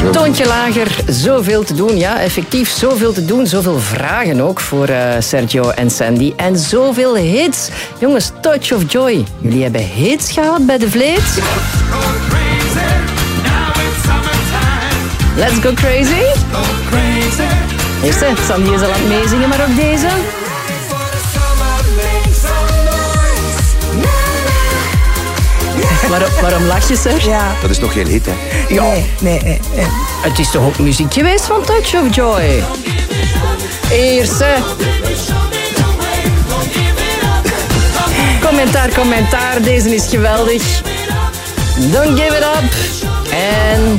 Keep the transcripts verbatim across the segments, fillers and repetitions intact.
Toontje lager, zoveel te doen. Ja, effectief zoveel te doen. Zoveel vragen ook voor uh, Sergio en Sandy. En zoveel hits. Jongens, Touch of Joy. Jullie hebben hits gehad bij de Vleet. Let's go crazy. Eerste, Sandy is al aan het meezingen, maar ook deze. Waarom, waarom lach je, Serge? Ja. Dat is nog geen hit, hè? Ja. Nee, nee, nee, nee. Het is toch ook muziek geweest van Touch of Joy? Eerste. Commentaar, commentaar. Deze is geweldig. Don't give it up. En...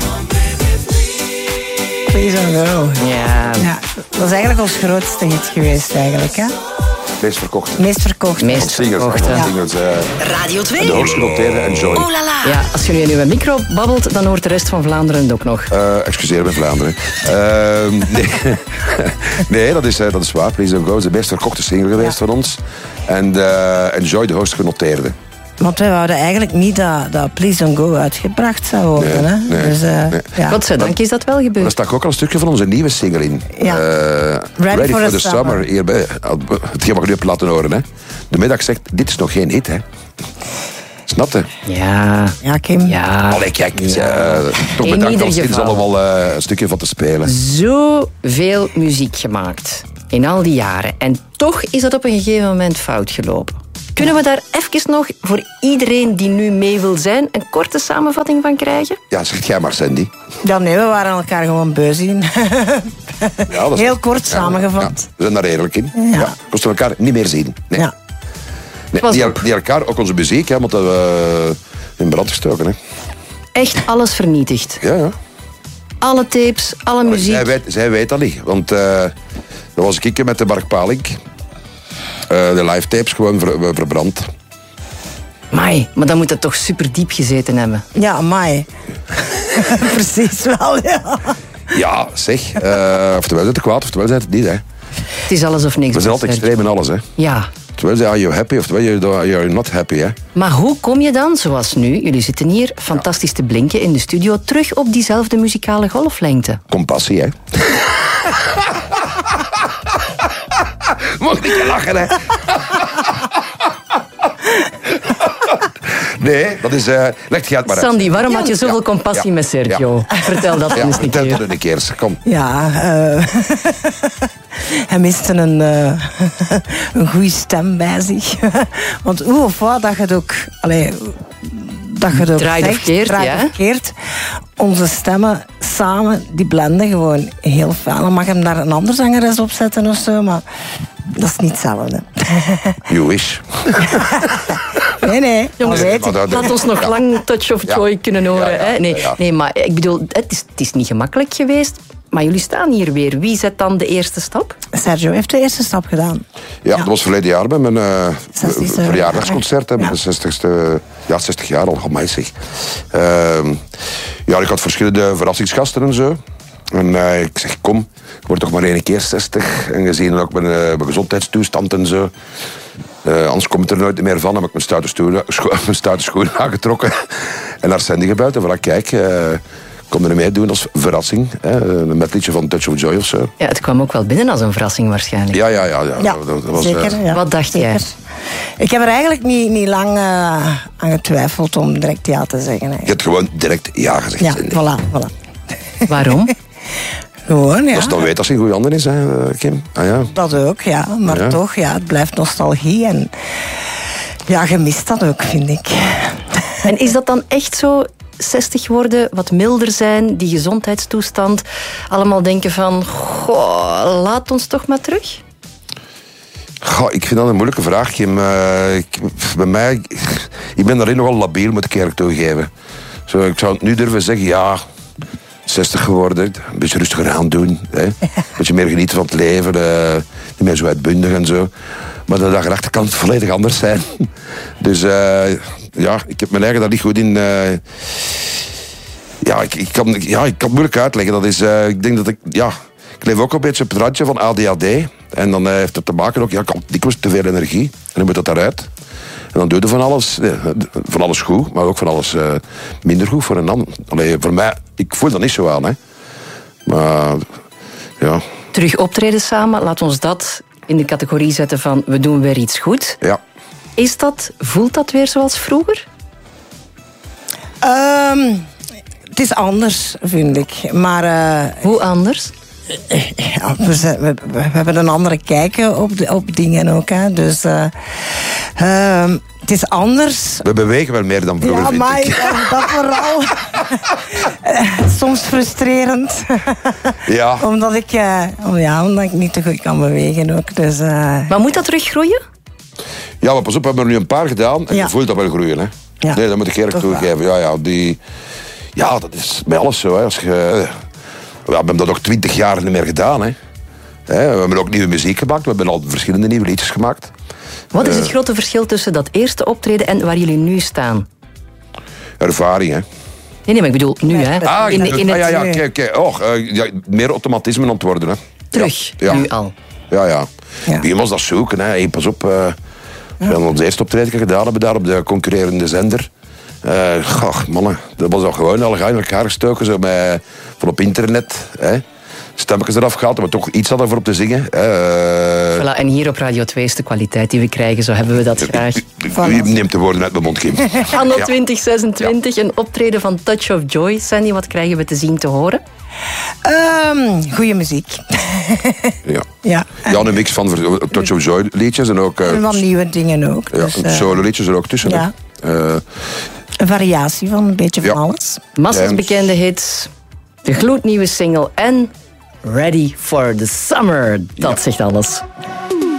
Please don't go. Ja. Ja. Dat is eigenlijk ons grootste hit geweest, eigenlijk, hè? Meest verkocht. Meest verkocht. Meest verkocht, ja. ja. Singles, uh, Radio twee. en de hoogst genoteerde Enjoy. Oh la la. Ja, als je nu in uw micro babbelt, dan hoort de rest van Vlaanderen het ook nog. Uh, excuseer me, Vlaanderen. Uh, nee, nee dat, is, uh, dat is waar. Please Don't Go is de meest verkochte single geweest ja. van ons. En uh, Enjoy de hoogst genoteerde. Want wij wouden eigenlijk niet dat, dat Please Don't Go uitgebracht zou worden. Nee, hè? nee, dus, uh, nee. ja. Godzijdank is dat wel gebeurd. Daar stak ook al een stukje van onze nieuwe single in. Ja. Uh, Ready, Ready for, for the, the Summer. Summer. Hierbij, hetgeen wat je nu hebt laten horen. Hè. De middag zegt, dit is nog geen hit. Hè. Snap je? Ja. Ja, Kim. Ja. Allee, kijk, Ja. uh, toch In bedankt ieder als dit is geval. allemaal uh, een stukje van te spelen. Zoveel muziek gemaakt in al die jaren. En toch is dat op een gegeven moment fout gelopen. Kunnen we daar even nog, voor iedereen die nu mee wil zijn, een korte samenvatting van krijgen? Ja, zeg jij maar, Sandy. Ja, nee, we waren elkaar gewoon beu zien. Ja, dat is Heel waar. kort Ja, samengevat. ja, we zijn daar eerlijk in. Ja. Ja. Kosten elkaar niet meer zien. Nee. Ja. Nee, Pas die, op. die elkaar, ook onze muziek, hè, want dat we in brand gestoken. Hè. Echt alles vernietigd. Ja, ja. Alle tapes, alle muziek. Zij weet, zij weet dat niet. Want uh, dat was ik met de Mark Palink. Uh, de live tapes gewoon ver, verbrand. Mai, maar dan moet het toch super diep gezeten hebben. Ja, amai. Precies wel, ja. Ja, zeg. Uh, oftewel zijn het kwaad, oftewel zijn het niet. Hè. Het is alles of niks. We zijn altijd extreem in alles. Hè. Ja. Oftewel zijn you happy, oftewel you're not happy. Hè. Maar hoe kom je dan, zoals nu, jullie zitten hier fantastisch te blinken in de studio, terug op diezelfde muzikale golflengte? Compassie, hè. Mocht niet lachen, hè. Nee, dat is... Uh, leg je het maar uit. Sandy, waarom had je zoveel Ja. compassie Ja. met Sergio? Ja. Vertel dat Ja, eens een vertel keer. het een keer. Kom. Ja, uh, hij miste een, uh, een goede stem bij zich. Want hoe of wat dat je het ook... Allee, dat je het ook Draait of zegt, keert, draait ja. of keert. Onze stemmen samen, die blenden gewoon heel fijn. Dan mag hem daar een ander zangeres op zetten of zo, maar dat is niet hetzelfde. You wish. Nee, nee, Jongens, dat weet ik. dat- Laat ons nog Ja. lang Touch of Ja. Joy kunnen horen. Ja, ja, Hè? Nee, ja. nee, maar ik bedoel, het is, het is niet gemakkelijk geweest. Maar jullie staan hier weer. Wie zet dan de eerste stap? Sergio heeft de eerste stap gedaan. Ja, dat was verleden jaar bij mijn uh, zestigste verjaardagsconcert. Hè, met de zestigste, ja, zestig jaar al. Oh, mij zeg. Uh, ja, ik had verschillende verrassingsgasten en zo. En uh, ik zeg, kom, ik word toch maar één keer zestig. En gezien ook mijn, uh, mijn gezondheidstoestand en zo. Uh, anders komt het er nooit meer van. Dan heb ik mijn stoute, stoel, scho- mijn stoute schoenen aangetrokken. En naar Sandy gebeld. En voilà, kijk, uh, kom er mee doen als verrassing. Hè, een medliedje van Touch of Joy of zo. Ja, het kwam ook wel binnen als een verrassing waarschijnlijk. Ja, ja, ja. ja, Ja, dat, dat was, zeker. uh, Ja. Wat dacht Zeker. jij? Ik heb er eigenlijk niet, niet lang uh, aan getwijfeld om direct ja te zeggen. je Eigenlijk. hebt gewoon direct ja gezegd. Ja, Sandy. voilà, voilà. Waarom? Gewoon, ja. Dat is dan weet als hij een goede ander is, hè, Kim. Ah, ja. Dat ook, ja. Maar Ja. toch, ja, het blijft nostalgie. En ja, je mist dat ook, vind ik. En is dat dan echt zo, zestig worden, wat milder zijn, die gezondheidstoestand, allemaal denken van, goh, laat ons toch maar terug? Goh, ik vind dat een moeilijke vraag, Kim. Uh, ik, bij mij, ik ben daarin nogal labiel, moet ik eerlijk toegeven. Zo, ik zou het nu durven zeggen, ja, zestig geworden, een beetje rustiger aan doen. Hè. Een beetje meer genieten van het leven, uh, niet meer zo uitbundig en zo. Maar de dag erachter kan het volledig anders zijn. Dus uh, ja, ik heb mijn eigen daar niet goed in... Uh, ja, ik, ik, kan, ja, ik kan het moeilijk uitleggen. Dat is, uh, ik denk dat ik... Ja, ik leef ook een beetje op het randje van A D H D. En dan uh, heeft het te maken ook... Ja, ik heb dikwijls te veel energie. En dan moet dat daaruit. En dan doe je van alles... Uh, van alles goed, maar ook van alles uh, minder goed voor een ander. Allee, voor mij... Ik voel dat niet zo aan, hè. Maar ja. Terug optreden samen, laat ons dat in de categorie zetten van we doen weer iets goed. Ja. Is dat, voelt dat weer zoals vroeger? Um, het is anders, vind ik. Maar, uh, Hoe anders? Ja, we, zijn, we, we hebben een andere kijk op, de, op dingen ook. Hè. Dus uh, uh, het is anders. We bewegen wel meer dan vroeger, ja, vind maar, ik. Ja, dat vooral. Soms frustrerend. Ja. Omdat ik, uh, ja, omdat ik niet te goed kan bewegen ook. Dus, uh, Maar moet dat teruggroeien? Ja, maar pas op, we hebben er nu een paar gedaan en Ja. je voelt dat wel groeien. Hè? Ja. Nee, dat moet ik eerlijk Toch toegeven. Ja, ja, die, ja, dat is bij alles zo. Hè. Als je, we hebben dat ook twintig jaar niet meer gedaan. Hè. Hè, we hebben ook nieuwe muziek gemaakt. We hebben al verschillende nieuwe liedjes gemaakt. Wat is het Uh, grote verschil tussen dat eerste optreden en waar jullie nu staan? Ervaring, hè. Nee, nee, maar ik bedoel nu, hè? Ah, in, in, in ah, ja, ja, het, kijk, kijk. Oh, uh, ja, meer automatisme aan het worden, hè. terug, Ja. nu al. Ja, ja. Ja. Wie was dat zoeken, hè. Hey, pas op. Uh, we hebben ons eerste optreden gedaan hebben daar op de concurrerende zender. Uh, goh, mannen, dat was al gewoon al in elkaar gestoken, zo met, van op internet. Hè. Stemmetjes eraf gehaald, maar toch iets hadden voor op te zingen. Uh, Voilà, en hier op Radio twee is de kwaliteit die we krijgen, zo hebben we dat graag. U neemt de woorden uit mijn mond, Kim. Anno Ja. twintig zesentwintig, een optreden van Touch of Joy. Sandy, wat krijgen we te zien, te horen? um, goeie muziek. Ja. Ja. Ja, een mix van ver- Touch of Joy liedjes en ook... uh, En wat nieuwe dingen ook. ja, Dus, uh, solo liedjes er ook tussen. ja. Hè. Uh, een variatie van een beetje van Ja. alles. Massas Ja. bekende hits, de gloednieuwe single en Ready for the Summer. Dat zegt alles.